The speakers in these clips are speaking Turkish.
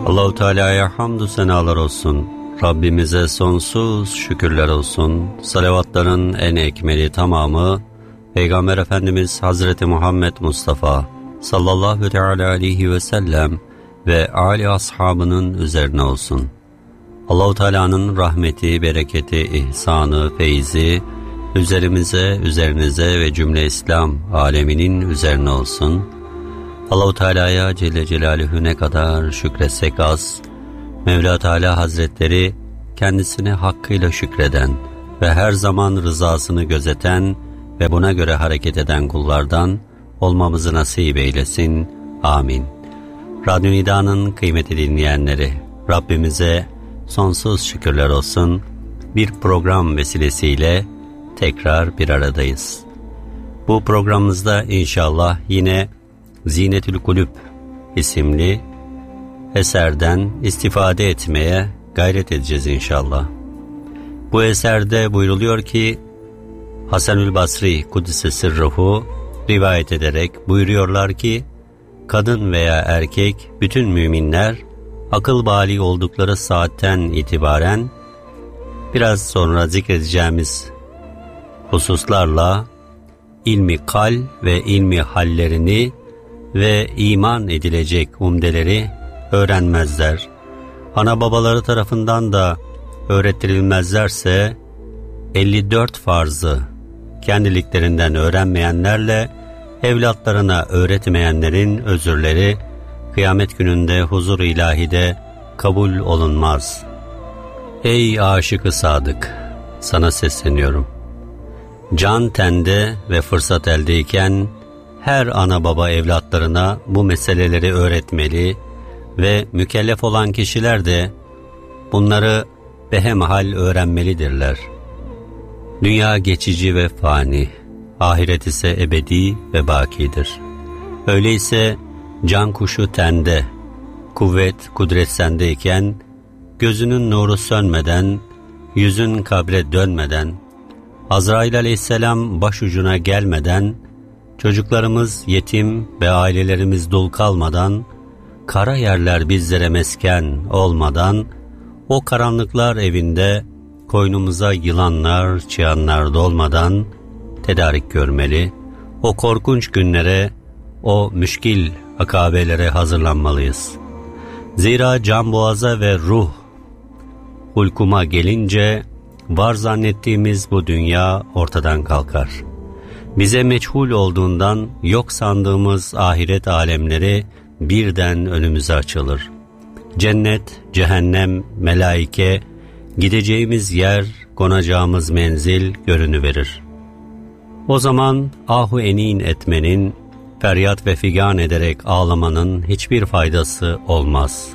Allahu Teala'ya hamdü senalar olsun. Rabbimize sonsuz şükürler olsun. Salavatların en ekmeli tamamı Peygamber Efendimiz Hazreti Muhammed Mustafa sallallahu teala aleyhi ve sellem ve âli ashabının üzerine olsun. Allahu Teala'nın rahmeti, bereketi, ihsanı, feyzi üzerimize, üzerinize ve cümle İslam aleminin üzerine olsun. Allahu Teala'ya Celle Celaluhu ne kadar şükretsek az, Mevla Teala Hazretleri kendisine hakkıyla şükreden ve her zaman rızasını gözeten ve buna göre hareket eden kullardan olmamızı nasip eylesin. Amin. Radyo Nida'nın kıymetli dinleyenleri, Rabbimize sonsuz şükürler olsun. Bir program vesilesiyle tekrar bir aradayız. Bu programımızda inşallah yine Zinetül Kulüp isimli eserden istifade etmeye gayret edeceğiz inşallah. Bu eserde buyruluyor ki Hasanül Basri Kuddise Sırruhu rivayet ederek buyuruyorlar ki kadın veya erkek bütün müminler akıl bâli oldukları saatten itibaren biraz sonra zikredeceğimiz hususlarla ilmi kal ve ilmi hallerini ve iman edilecek umdeleri öğrenmezler. Ana babaları tarafından da öğrettirilmezlerse 54 farzı kendiliklerinden öğrenmeyenlerle evlatlarına öğretmeyenlerin özürleri kıyamet gününde huzur-u ilahide kabul olunmaz. Ey aşık-ı sadık, sana sesleniyorum. Can tende ve fırsat eldeyken her ana baba evlatlarına bu meseleleri öğretmeli ve mükellef olan kişiler de bunları behemhal öğrenmelidirler. Dünya geçici ve fani, ahiret ise ebedi ve bakidir. Öyleyse can kuşu tende, kuvvet, kudret sendeyken, gözünün nuru sönmeden, yüzün kabre dönmeden, Azrail aleyhisselam başucuna gelmeden, çocuklarımız yetim ve ailelerimiz dul kalmadan, kara yerler bizlere mesken olmadan, o karanlıklar evinde koynumuza yılanlar, çıyanlar dolmadan tedarik görmeli, o korkunç günlere, o müşkil akabelere hazırlanmalıyız. Zira can boğaza ve ruh hulkuma gelince var zannettiğimiz bu dünya ortadan kalkar. Bize meçhul olduğundan yok sandığımız ahiret alemleri birden önümüze açılır. Cennet, cehennem, melaike, gideceğimiz yer, konacağımız menzil görünüverir. O zaman ahu enin etmenin, feryat ve figan ederek ağlamanın hiçbir faydası olmaz.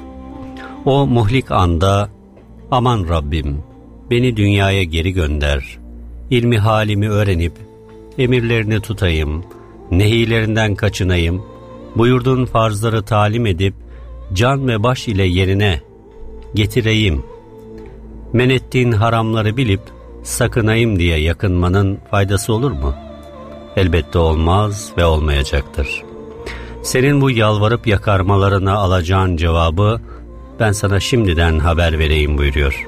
O muhlik anda, aman Rabbim, beni dünyaya geri gönder, ilmi halimi öğrenip, emirlerini tutayım, nehilerinden kaçınayım, buyurduğun farzları talim edip, can ve baş ile yerine getireyim, men ettiğin haramları bilip, sakınayım diye yakınmanın faydası olur mu? Elbette olmaz ve olmayacaktır. Senin bu yalvarıp yakarmalarına alacağın cevabı, ben sana şimdiden haber vereyim buyuruyor.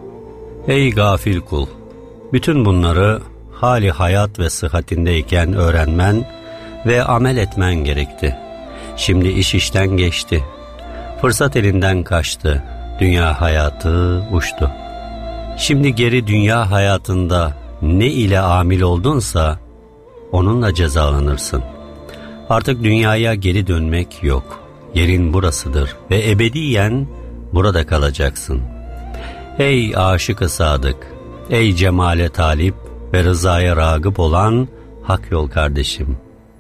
Ey gafil kul! Bütün bunları hali hayat ve sıhhatindeyken öğrenmen ve amel etmen gerekti. Şimdi iş işten geçti. Fırsat elinden kaçtı. Dünya hayatı uçtu. Şimdi geri dünya hayatında ne ile amil oldunsa onunla cezalanırsın. Artık dünyaya geri dönmek yok. Yerin burasıdır ve ebediyen burada kalacaksın. Ey aşık-ı sadık, ey cemale talip ve rızaya ragıp olan hak yol kardeşim.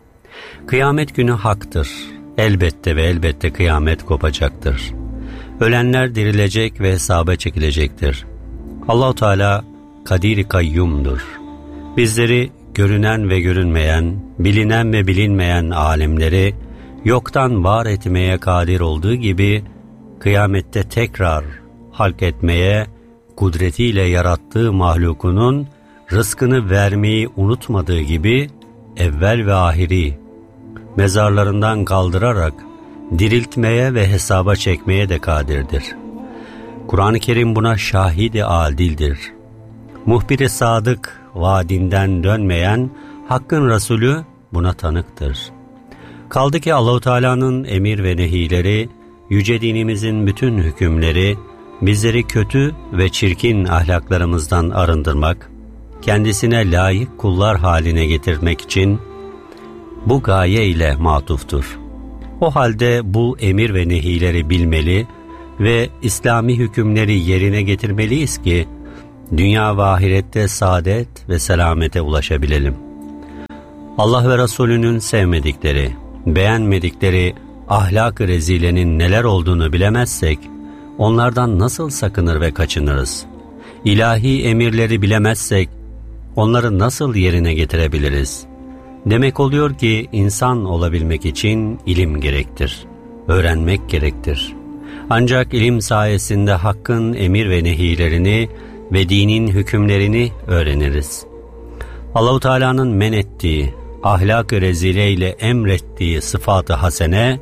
Kıyamet günü haktır. Elbette ve elbette kıyamet kopacaktır. Ölenler dirilecek ve hesaba çekilecektir. Allah-u Teala kadir-i kayyumdur. Bizleri görünen ve görünmeyen, bilinen ve bilinmeyen alemleri yoktan var etmeye kadir olduğu gibi kıyamette tekrar halk etmeye kudretiyle yarattığı mahlukunun rızkını vermeyi unutmadığı gibi evvel ve ahiri mezarlarından kaldırarak diriltmeye ve hesaba çekmeye de kadirdir. Kur'an-ı Kerim buna şahidi adildir. Muhbir-i sadık, vaadinden dönmeyen Hakk'ın Resulü buna tanıktır. Kaldı ki Allah-u Teala'nın emir ve nehileri, yüce dinimizin bütün hükümleri, bizleri kötü ve çirkin ahlaklarımızdan arındırmak, kendisine layık kullar haline getirmek için bu gaye ile matuftur. O halde bu emir ve nehileri bilmeli ve İslami hükümleri yerine getirmeliyiz ki, dünya ve ahirette saadet ve selamete ulaşabilelim. Allah ve Resulünün sevmedikleri, beğenmedikleri ahlak-ı rezilenin neler olduğunu bilemezsek, onlardan nasıl sakınır ve kaçınırız? İlahi emirleri bilemezsek, onları nasıl yerine getirebiliriz? Demek oluyor ki insan olabilmek için ilim gerektir, öğrenmek gerektir. Ancak ilim sayesinde Hakk'ın emir ve nehilerini ve dinin hükümlerini öğreniriz. Allah-u Teala'nın men ettiği, ahlak-ı rezile ile emrettiği sıfat-ı hasene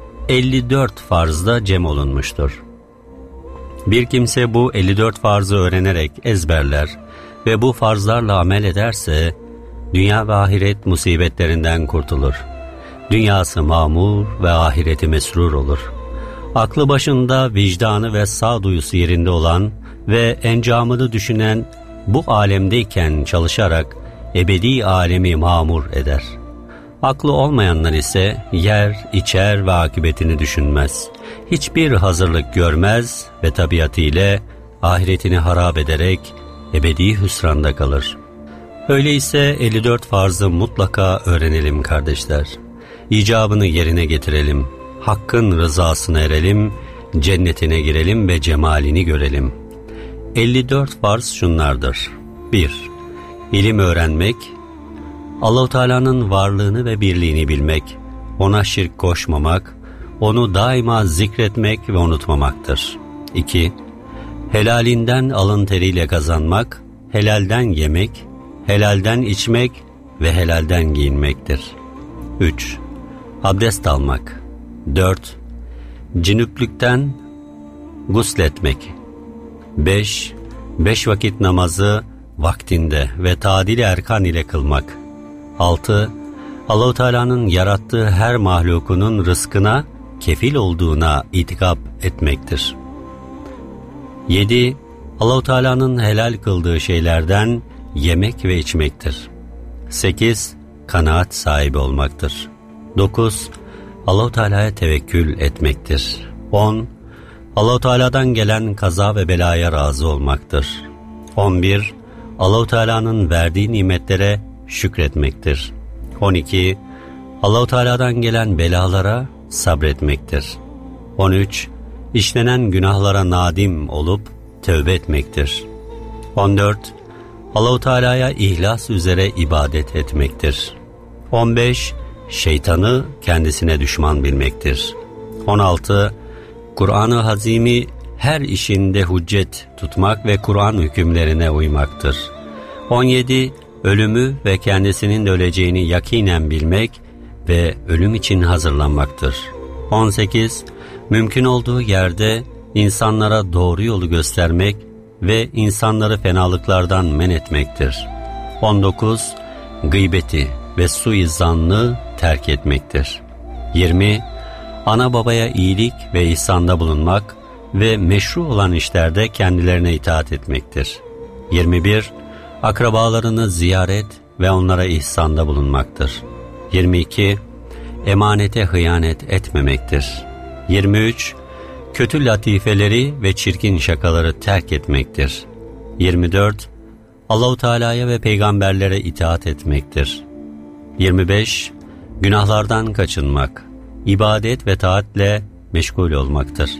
54 farzda cem olunmuştur. Bir kimse bu 54 farzı öğrenerek ezberler ve bu farzlarla amel ederse, dünya ve ahiret musibetlerinden kurtulur. Dünyası mamur ve ahireti mesrur olur. Aklı başında, vicdanı ve sağduyusu yerinde olan ve encamını düşünen bu alemdeyken çalışarak ebedi alemi mamur eder. Aklı olmayanlar ise yer, içer ve akıbetini düşünmez. Hiçbir hazırlık görmez ve tabiatıyla ahiretini harap ederek ebedi hüsranda kalır. Öyleyse 54 farzı mutlaka öğrenelim kardeşler. İcabını yerine getirelim. Hakkın rızasına erelim, cennetine girelim ve cemalini görelim. 54 farz şunlardır. 1. İlim öğrenmek, Allah-u Teala'nın varlığını ve birliğini bilmek, ona şirk koşmamak, onu daima zikretmek ve unutmamaktır. 2. Helalinden alın teriyle kazanmak, helalden yemek, helalden içmek ve helalden giyinmektir. 3. Abdest almak. 4. Cünüplükten gusletmek. 5. 5 vakit namazı vaktinde ve tadil-i erkan ile kılmak. 6. Allah-u Teala'nın yarattığı her mahlukunun rızkına kefil olduğuna itikap etmektir. 7. Allah-u Teala'nın helal kıldığı şeylerden yemek ve içmektir. 8. Kanaat sahibi olmaktır. 9. Allah-u Teala'ya tevekkül etmektir. 10. Allah-u Teala'dan gelen kaza ve belaya razı olmaktır. 11. Allah-u Teala'nın verdiği nimetlere şükretmektir. 12. Allah-u Teala'dan gelen belalara sabretmektir. 13. İşlenen günahlara nadim olup tövbe etmektir. 14. Allah-u Teala'ya ihlas üzere ibadet etmektir. 15. Şeytanı kendisine düşman bilmektir. 16. Kur'an-ı Hazim'i her işinde hüccet tutmak ve Kur'an hükümlerine uymaktır. 17. Ölümü ve kendisinin de öleceğini yakinen bilmek ve ölüm için hazırlanmaktır. 18. Mümkün olduğu yerde insanlara doğru yolu göstermek ve insanları fenalıklardan men etmektir. 19. Gıybeti ve suizanlı terk etmektir. 20. Ana babaya iyilik ve ihsanda bulunmak ve meşru olan işlerde kendilerine itaat etmektir. 21. Akrabalarını ziyaret ve onlara ihsanda bulunmaktır. 22. Emanete hıyanet etmemektir. 23. Kötü latifeleri ve çirkin şakaları terk etmektir. 24. Allah-u Teala'ya ve peygamberlere itaat etmektir. 25. Günahlardan kaçınmak, ibadet ve taatle meşgul olmaktır.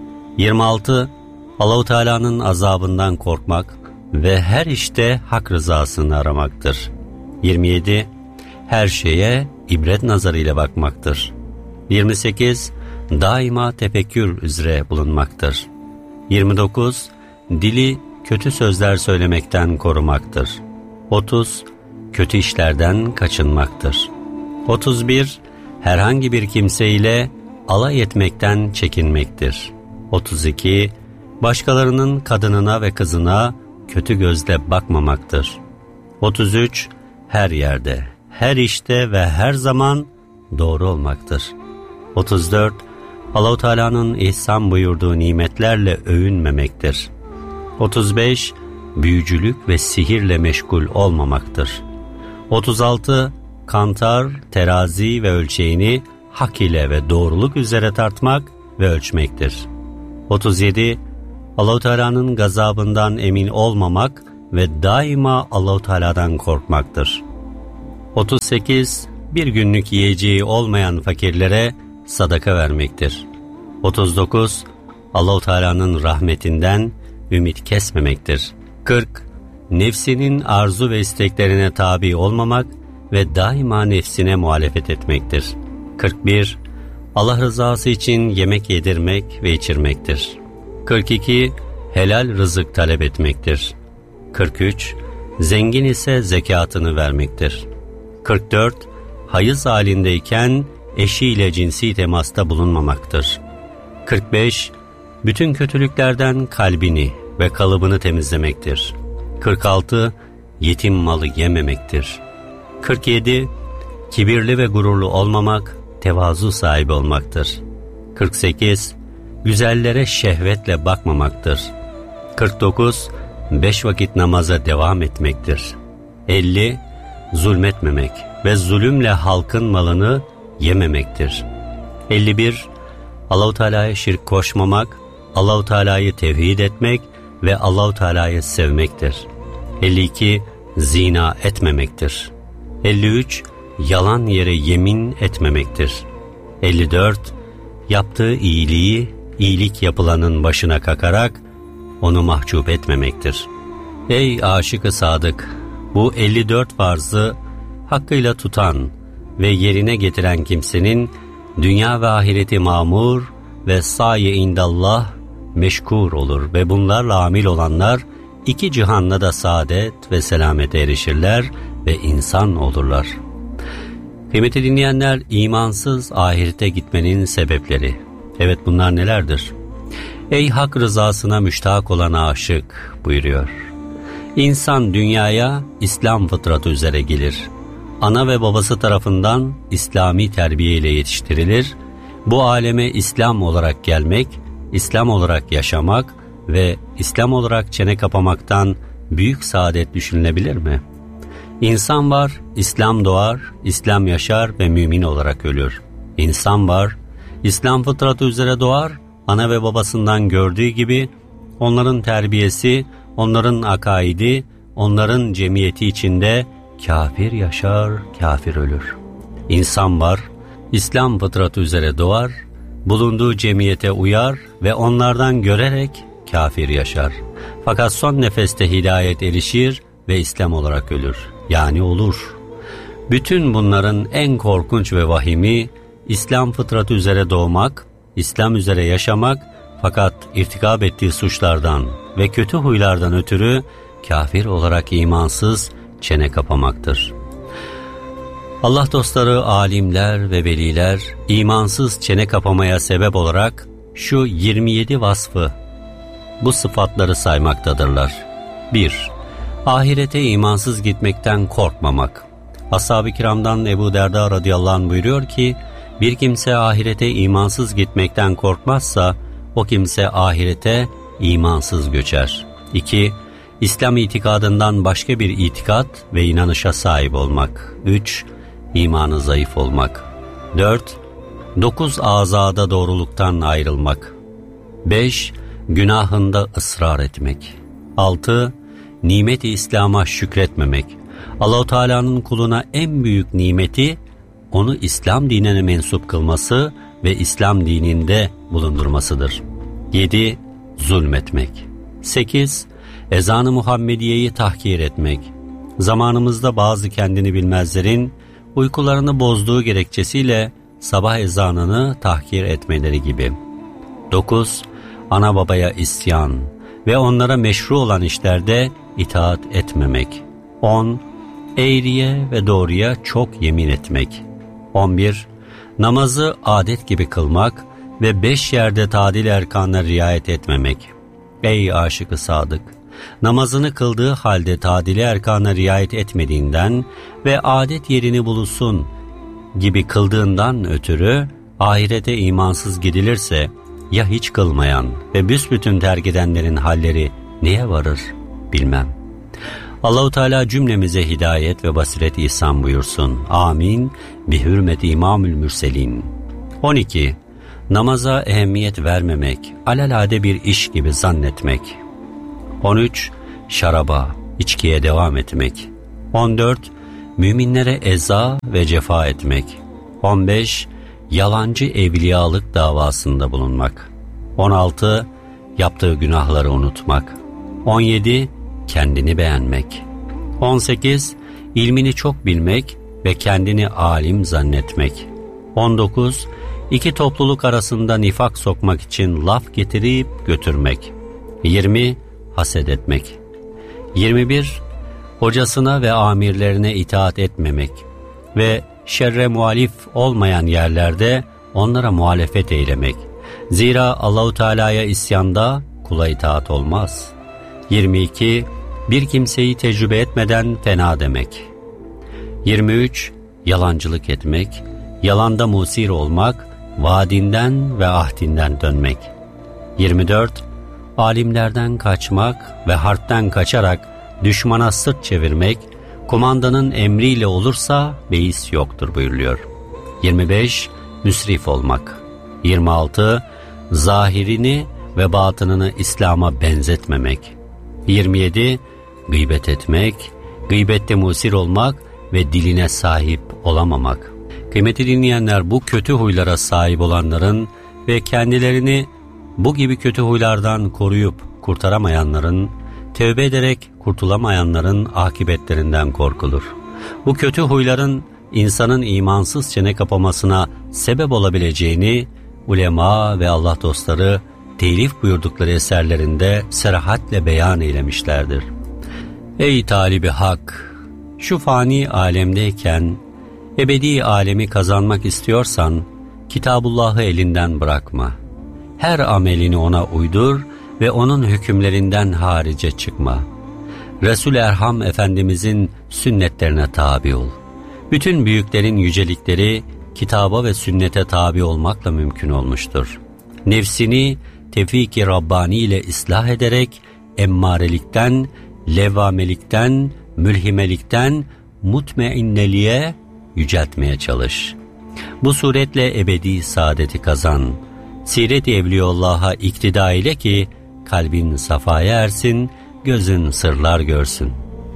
26. Allah-u Teala'nın azabından korkmak ve her işte hak rızasını aramaktır. 27. Her şeye ibret nazarıyla bakmaktır. 28. Daima tefekkür üzere bulunmaktır. 29. Dili kötü sözler söylemekten korumaktır. 30. Kötü işlerden kaçınmaktır. 31. Herhangi bir kimseyle alay etmekten çekinmektir. 32. Başkalarının kadınına ve kızına kötü gözle bakmamaktır. 33. Her yerde, her işte ve her zaman doğru olmaktır. 34. Allah-u Teala'nın ihsan buyurduğu nimetlerle övünmemektir. 35. Büyücülük ve sihirle meşgul olmamaktır. 36. Kantar, terazi ve ölçeğini hak ile ve doğruluk üzere tartmak ve ölçmektir. 37. Allah-u Teala'nın gazabından emin olmamak ve daima Allah-u Teala'dan korkmaktır. 38. Bir günlük yiyeceği olmayan fakirlere sadaka vermektir. 39. Allah-u Teala'nın rahmetinden ümit kesmemektir. 40. Nefsinin arzu ve isteklerine tabi olmamak ve daima nefsine muhalefet etmektir. 41. Allah rızası için yemek yedirmek ve içirmektir. 42. Helal rızık talep etmektir. 43. Zengin ise zekatını vermektir. 44. Hayız halindeyken eşiyle cinsi temasta bulunmamaktır. 45. Bütün kötülüklerden kalbini ve kalıbını temizlemektir. 46. Yetim malı yememektir. 47. Kibirli ve gururlu olmamak, tevazu sahibi olmaktır. 48. Güzellere şehvetle bakmamaktır. 49. 5 vakit namaza devam etmektir. 50. Zulmetmemek ve zulümle halkın malını yememektir. 51. Allah-u Teala'ya şirk koşmamak, Allah-u Teala'yı tevhid etmek ve Allah-u Teala'yı sevmektir. 52. Zina etmemektir. 53. Yalan yere yemin etmemektir. 54. Yaptığı iyiliği, iyilik yapılanın başına kakarak onu mahcup etmemektir. Ey aşık-ı sadık! Bu 54 farzı hakkıyla tutan ve yerine getiren kimsenin dünya ve ahireti mamur ve saye indallah meşkur olur ve bunlarla amil olanlar iki cihanla da saadet ve selamete erişirler ve insan olurlar. Kıymetli dinleyenler, imansız ahirete gitmenin sebepleri. Evet, bunlar nelerdir? Ey hak rızasına müştak olan aşık buyuruyor. İnsan dünyaya İslam fıtratı üzere gelir. Ana ve babası tarafından İslami terbiye ile yetiştirilir. Bu aleme İslam olarak gelmek, İslam olarak yaşamak ve İslam olarak çene kapamaktan büyük saadet düşünülebilir mi? İnsan var, İslam doğar, İslam yaşar ve mümin olarak ölür. İnsan var, İslam fıtratı üzere doğar, ana ve babasından gördüğü gibi onların terbiyesi, onların akaidi, onların cemiyeti içinde kafir yaşar, kafir ölür. İnsan var, İslam fıtratı üzere doğar, bulunduğu cemiyete uyar ve onlardan görerek kafir yaşar. Fakat son nefeste hidayet erişir ve İslam olarak ölür. Yani olur. Bütün bunların en korkunç ve vahimi İslam fıtratı üzere doğmak, İslam üzere yaşamak fakat irtikab ettiği suçlardan ve kötü huylardan ötürü kafir olarak imansız çene kapamaktır. Allah dostları, alimler ve veliler imansız çene kapamaya sebep olarak şu 27 vasfı, bu sıfatları saymaktadırlar. 1. Ahirete imansız gitmekten korkmamak. Ashab-ı kiramdan Ebu Derda radıyallahu anh buyuruyor ki, bir kimse ahirete imansız gitmekten korkmazsa, o kimse ahirete imansız göçer. 2. İslam itikadından başka bir itikat ve inanışa sahip olmak. 3. İmanı zayıf olmak. 4. 9 azada doğruluktan ayrılmak. 5. Günahında ısrar etmek. 6. Nimet-i İslam'a şükretmemek. Allah-u Teala'nın kuluna en büyük nimeti, onu İslam dinine mensup kılması ve İslam dininde bulundurmasıdır. 7. Zulmetmek. 8. Ezan-ı Muhammediye'yi tahkir etmek. Zamanımızda bazı kendini bilmezlerin uykularını bozduğu gerekçesiyle sabah ezanını tahkir etmeleri gibi. 9. Ana babaya isyan ve onlara meşru olan işlerde itaat etmemek. 10. Eğriye ve doğruya çok yemin etmek. 11. Namazı adet gibi kılmak ve 5 yerde tadil erkanına riayet etmemek. Ey aşık-ı sadık! Namazını kıldığı halde tadil erkanına riayet etmediğinden ve adet yerini bulursun gibi kıldığından ötürü ahirete imansız gidilirse, ya hiç kılmayan ve büsbütün terk edenlerin halleri neye varır bilmem. Allah-u Teala cümlemize hidayet ve basiret ihsan buyursun. Amin. Bi hürmeti İmamül Mürselin. 12. Namaza ehemmiyet vermemek, alelade bir iş gibi zannetmek. 13. Şaraba, içkiye devam etmek. 14. Müminlere eza ve cefa etmek. 15. Yalancı evliyalık davasında bulunmak. 16. Yaptığı günahları unutmak. 17. Kendini beğenmek. 18. İlmini çok bilmek ve kendini alim zannetmek. 19. İki topluluk arasında nifak sokmak için laf getirip götürmek. 20. Haset etmek. 21. Hocasına ve amirlerine itaat etmemek ve şerre muhalif olmayan yerlerde onlara muhalefet eylemek. Zira Allah-u Teala'ya isyanda kula itaat olmaz. 22. Bir kimseyi tecrübe etmeden fena demek. 23. Yalancılık etmek, yalanda musir olmak, vaadinden ve ahdinden dönmek. 24. Alimlerden kaçmak ve harpten kaçarak düşmana sırt çevirmek, kumandanın emriyle olursa beis yoktur buyuruluyor. 25. Müsrif olmak. 26. Zahirini ve batınını İslam'a benzetmemek. 27. Gıybet etmek, gıybette musir olmak ve diline sahip olamamak. Kıymetli dinleyenler, bu kötü huylara sahip olanların ve kendilerini bu gibi kötü huylardan koruyup kurtaramayanların, tövbe ederek kurtulamayanların akıbetlerinden korkulur. Bu kötü huyların insanın imansız çene kapamasına sebep olabileceğini ulema ve Allah dostları telif buyurdukları eserlerinde serahatle beyan eylemişlerdir. Ey talibi hak! Şu fani alemdeyken ebedi alemi kazanmak istiyorsan Kitabullah'ı elinden bırakma. Her amelini ona uydur ve onun hükümlerinden harice çıkma. Resul-i Erham Efendimizin sünnetlerine tabi ol. Bütün büyüklerin yücelikleri kitaba ve sünnete tabi olmakla mümkün olmuştur. Nefsini tevfik-i Rabbani ile ıslah ederek emmarelikten, levvamelikten, mülhimelikten mutmainneliğe yüceltmeye çalış. Bu suretle ebedi saadeti kazan. Siret-i Evliyaullah'a iktida ile ki kalbin safaya ersin, gözün sırlar görsün.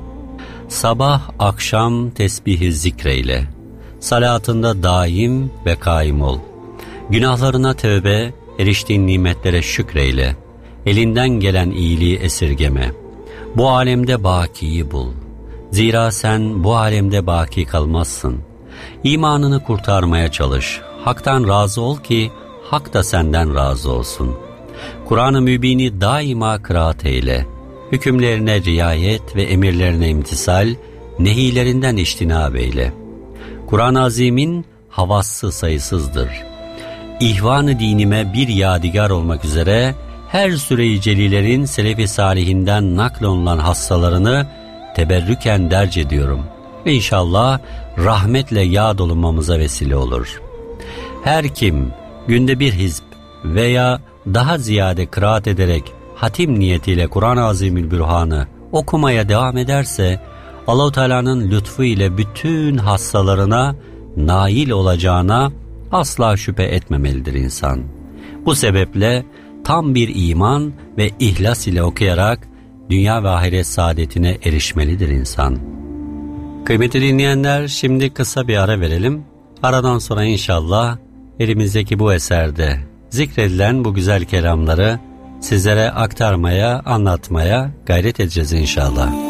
Sabah akşam tesbih-i zikreyle, salatında daim ve kaim ol. Günahlarına tövbe, eriştiğin nimetlere şükreyle, elinden gelen iyiliği esirgeme. Bu alemde bakiyi bul. Zira sen bu alemde baki kalmazsın. İmanını kurtarmaya çalış. Hak'tan razı ol ki Hak da senden razı olsun. Kur'an-ı Mübin'i daima kıraat eyle. Hükümlerine riayet ve emirlerine imtisal, nehilerinden içtinab eyle. Kur'an-ı Azim'in havası sayısızdır. İhvan-ı dinime bir yadigar olmak üzere her süre-i celilerin selef-i salihinden naklolunan hassalarını teberrüken derc ediyorum. İnşallah rahmetle yad olunmamıza vesile olur. Her kim günde bir hizb veya daha ziyade kıraat ederek hatim niyetiyle Kur'an-ı Azimülbürhan'ı okumaya devam ederse Allah-u Teala'nın lütfu ile bütün hassalarına nail olacağına asla şüphe etmemelidir insan. Bu sebeple tam bir iman ve ihlas ile okuyarak dünya ve ahiret saadetine erişmelidir insan. Kıymetli dinleyenler, şimdi kısa bir ara verelim. Aradan sonra inşallah elimizdeki bu eserde zikredilen bu güzel kelamları sizlere aktarmaya, anlatmaya gayret edeceğiz inşallah.